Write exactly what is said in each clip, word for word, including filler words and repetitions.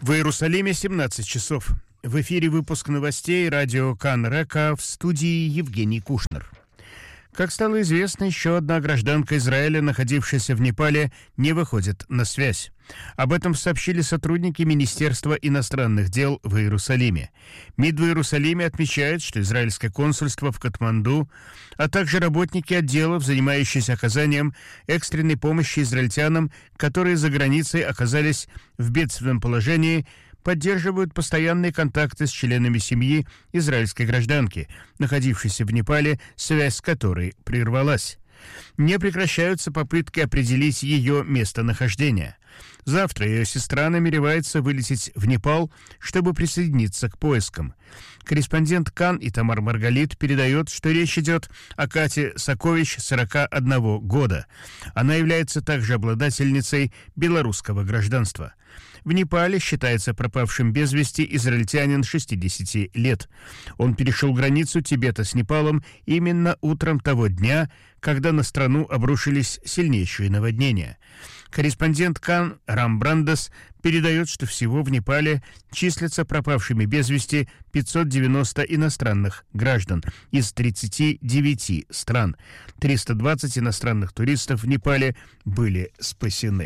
В Иерусалиме семнадцать часов. В эфире выпуск новостей радио Кан Река, в студии Евгений Кушнер. Как стало известно, еще одна гражданка Израиля, находившаяся в Непале, не выходит на связь. Об этом сообщили сотрудники Министерства иностранных дел в Иерусалиме. МИД в Иерусалиме отмечает, что израильское консульство в Катманду, а также работники отделов, занимающиеся оказанием экстренной помощи израильтянам, которые за границей оказались в бедственном положении, поддерживают постоянные контакты с членами семьи израильской гражданки, находившейся в Непале, связь с которой прервалась. Не прекращаются попытки определить ее местонахождение. Завтра ее сестра намеревается вылететь в Непал, чтобы присоединиться к поискам. Корреспондент Кан Итамар Маргалит передает, что речь идет о Кате Сакович, сорока одного года. Она является также обладательницей белорусского гражданства. В Непале считается пропавшим без вести израильтянин шестидесяти лет. Он перешел границу Тибета с Непалом именно утром того дня, когда на страну обрушились сильнейшие наводнения. Корреспондент Кан Рам Брандес передает, что всего в Непале числятся пропавшими без вести пятьсот девяносто иностранных граждан из тридцати девяти стран. триста двадцать иностранных туристов в Непале были спасены.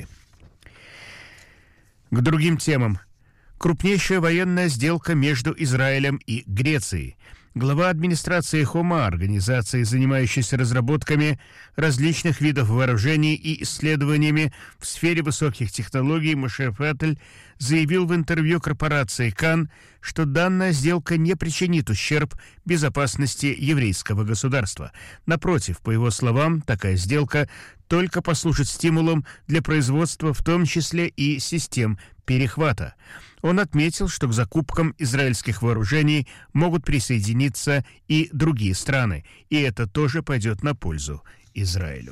К другим темам. Крупнейшая военная сделка между Израилем и Грецией. Глава администрации Хома, организации, занимающейся разработками различных видов вооружений и исследованиями в сфере высоких технологий, Моше Фатель, заявил в интервью корпорации Кан, что данная сделка не причинит ущерб безопасности еврейского государства. Напротив, по его словам, такая сделка только послужит стимулом для производства, в том числе и систем перехвата. Он отметил, что к закупкам израильских вооружений могут присоединиться и другие страны, и это тоже пойдет на пользу Израилю.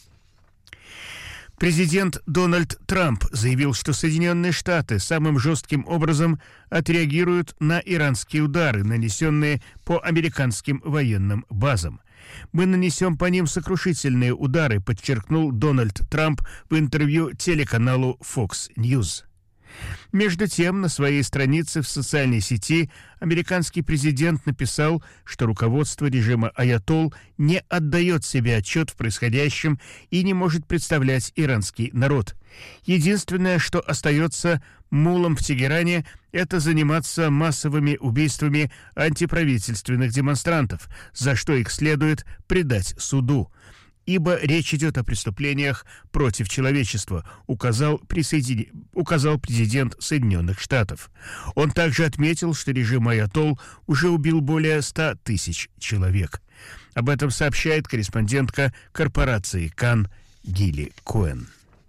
Президент Дональд Трамп заявил, что Соединенные Штаты самым жестким образом отреагируют на иранские удары, нанесенные по американским военным базам. «Мы нанесем по ним сокрушительные удары», подчеркнул Дональд Трамп в интервью телеканалу Fox News. Между тем, на своей странице в социальной сети американский президент написал, что руководство режима Аятолл не отдает себе отчет в происходящем и не может представлять иранский народ. Единственное, что остается мулам в Тегеране, это заниматься массовыми убийствами антиправительственных демонстрантов, за что их следует предать суду. Ибо речь идет о преступлениях против человечества, указал, присоедин... указал президент Соединенных Штатов. Он также отметил, что режим Аятолл уже убил более ста тысяч человек. Об этом сообщает корреспондентка корпорации Кан Гили Коэн.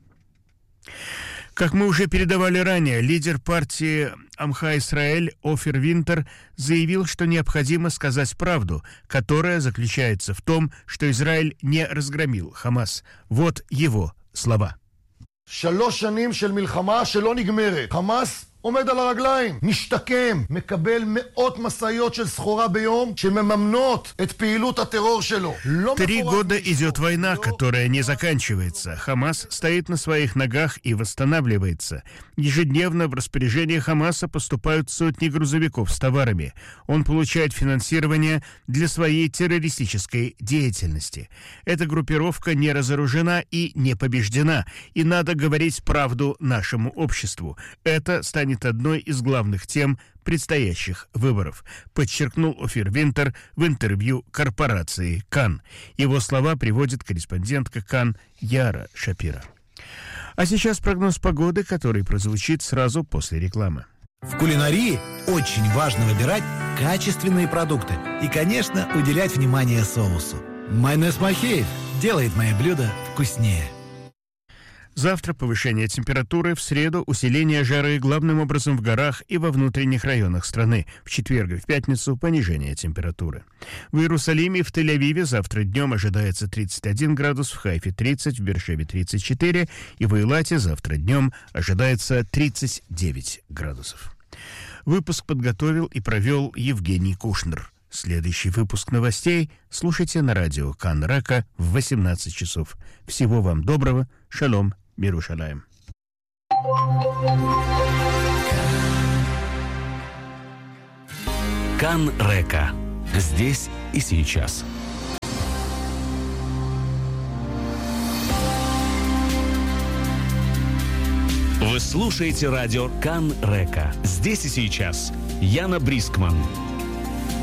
Как мы уже передавали ранее, лидер партии Амха Исраэль Офир Винтер заявил, что необходимо сказать правду, которая заключается в том, что Израиль не разгромил Хамас. Вот его слова. שלוש שנים של מלחמה שלא נגמרת. חמאס עומד על הרגליים, משתקם, מקבל מאות משאיות של סחורה ביום שמממנות את פעילות הטרור שלו. Три года идет война, которая не заканчивается. Хамас стоит на своих ногах и восстанавливается. Ежедневно в распоряжение Хамаса поступают сотни грузовиков с товарами. Он получает финансирование для своей террористической деятельности. Эта группировка не разоружена и не побеждена, и надо говорить правду нашему обществу. Это станет одной из главных тем предстоящих выборов, подчеркнул Офир Винтер в интервью корпорации Кан. Его слова приводит корреспондентка Кан Яра Шапира. А сейчас прогноз погоды, который прозвучит сразу после рекламы. В кулинарии очень важно выбирать качественные продукты и, конечно, уделять внимание соусу. Майонез Махеев делает мои блюда вкуснее. Завтра повышение температуры, в среду усиление жары главным образом в горах и во внутренних районах страны. В четверг и в пятницу понижение температуры. В Иерусалиме и в Тель-Авиве завтра днем ожидается тридцать один градус, в Хайфе тридцать, в Беэр-Шеве тридцать четыре и в Эйлате завтра днем ожидается тридцать девять градусов. Выпуск подготовил и провел Евгений Кушнер. Следующий выпуск новостей слушайте на радио Кан Река в восемнадцать часов. Всего вам доброго. Шалом. Мирушалаем. Кан Река. Здесь и сейчас. Вы слушаете радио Кан Река. Здесь и сейчас. Яна Брискман.